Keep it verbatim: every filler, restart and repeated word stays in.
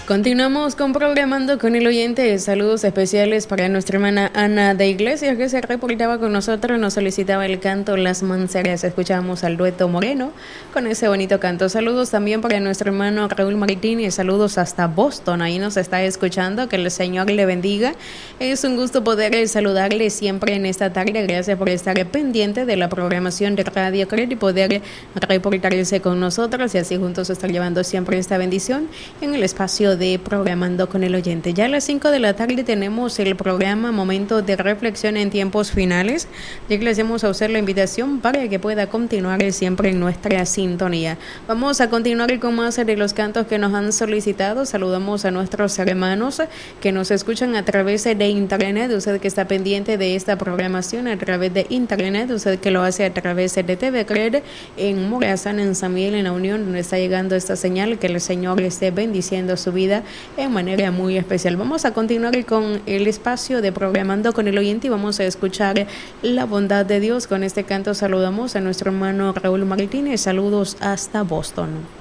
Continuamos con Programando con el Oyente. Saludos especiales para nuestra hermana Ana de Iglesias, que se reportaba con nosotros, nos solicitaba el canto Las Manceras. Escuchamos al dueto Moreno con ese bonito canto. Saludos también para nuestro hermano Raúl Martínez. Saludos hasta Boston, ahí nos está escuchando. Que el Señor le bendiga. Es un gusto poder saludarle siempre en esta tarde. Gracias por estar pendiente de la programación de Radio Cred y poder reportarse con nosotros y así juntos estar llevando siempre esta bendición en el espacio de Programando con el Oyente. Ya a las cinco de la tarde tenemos el programa Momento de Reflexión en Tiempos Finales. Ya que le hacemos a usted la invitación para que pueda continuar siempre en nuestra sintonía. Vamos a continuar con más de los cantos que nos han solicitado. Saludamos a nuestros hermanos que nos escuchan a través de internet. Usted que está pendiente de esta programación a través de internet, usted que lo hace a través de T V Cred en Morazán, en San Miguel, en la Unión, donde está llegando esta señal. Que el Señor esté bendiciendo su vida en manera muy especial. Vamos a continuar con el espacio de Programando con el Oyente y vamos a escuchar la bondad de Dios. Con este canto saludamos a nuestro hermano Raúl Martínez. Saludos hasta Boston.